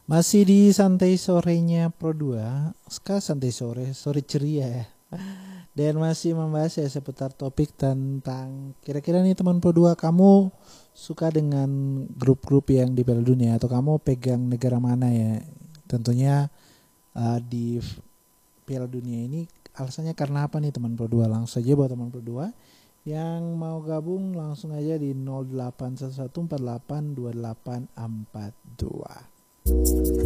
Masih di santai sorenya Pro 2, santai sore ceria ya. Dan masih membahas ya seputar topik tentang kira-kira nih teman Pro 2, kamu suka dengan grup-grup yang di Piala Dunia atau kamu pegang negara mana ya? Tentunya di Piala Dunia ini alasannya karena apa nih teman Pro 2? Langsung saja buat teman Pro 2 yang mau gabung langsung aja di 0811482842.